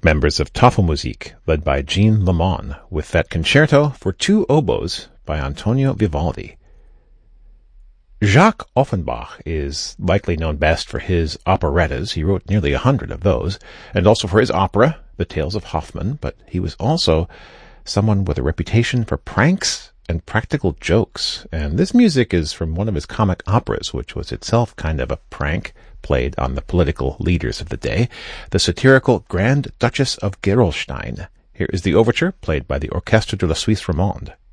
members of Tafelmusik, led by Jean Lemon, with that concerto for two oboes by Antonio Vivaldi. Jacques Offenbach is likely known best for his operettas. He wrote nearly 100 of those, and also for his opera, The Tales of Hoffmann, but he was also someone with a reputation for pranks and practical jokes, and this music is from one of his comic operas, which was itself kind of a prank played on the political leaders of the day, the satirical Grand Duchess of Gerolstein. Here is the overture, played by the Orchestre de la Suisse Romande.